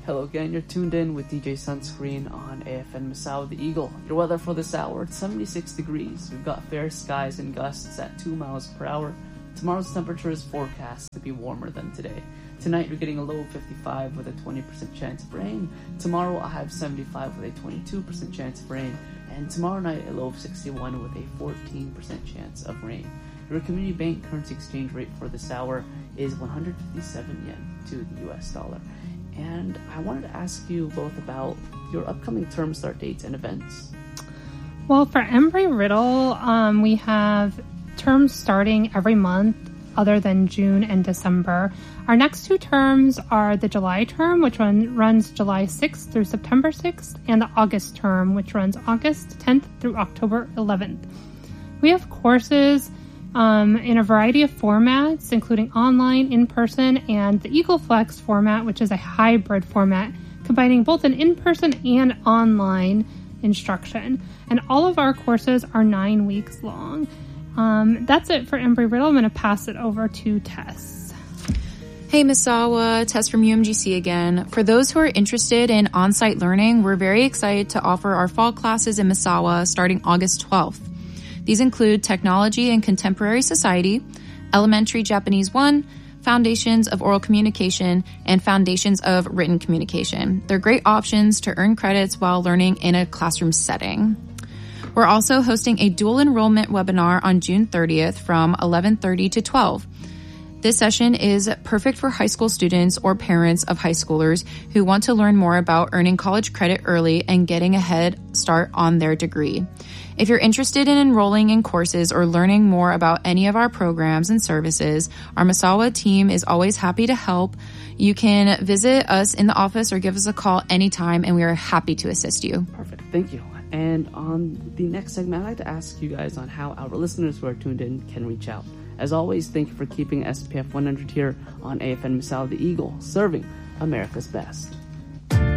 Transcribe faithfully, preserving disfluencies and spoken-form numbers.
Hello again, you're tuned in with D J Sunscreen on A F N Misawa the Eagle. Your weather for this hour, it's seventy-six degrees. We've got fair skies and gusts at two miles per hour. Tomorrow's temperature is forecast to be warmer than today. Tonight, you're getting a low of fifty-five with a twenty percent chance of rain. Tomorrow, I have seventy-five with a twenty-two percent chance of rain. And tomorrow night, a low of sixty-one with a fourteen percent chance of rain. Your community bank currency exchange rate for this hour is one hundred fifty-seven yen to the U S dollar. And I wanted to ask you both about your upcoming term start dates and events. Well, for Embry-Riddle, um, we have terms starting every month other than June and December. Our next two terms are the July term, which run, runs July sixth through September sixth, and the August term, which runs August tenth through October eleventh. We have courses Um, in a variety of formats, including online, in-person, and the EagleFlex format, which is a hybrid format, combining both an in-person and online instruction. And all of our courses are nine weeks long. Um, that's it for Embry-Riddle. I'm going to pass it over to Tess. Hey, Misawa, Tess from U M G C again. For those who are interested in on-site learning, we're very excited to offer our fall classes in Misawa starting August twelfth. These include Technology and Contemporary Society, Elementary Japanese one, Foundations of Oral Communication, and Foundations of Written Communication. They're great options to earn credits while learning in a classroom setting. We're also hosting a dual enrollment webinar on June thirtieth from eleven thirty to twelve. This session is perfect for high school students or parents of high schoolers who want to learn more about earning college credit early and getting a head start on their degree. If you're interested in enrolling in courses or learning more about any of our programs and services, our Misawa team is always happy to help. You can visit us in the office or give us a call anytime, and we are happy to assist you. Perfect. Thank you. And on the next segment, I'd like to ask you guys on how our listeners who are tuned in can reach out. As always, thank you for keeping S P F one hundred here on A F N Misawa the Eagle, serving America's best.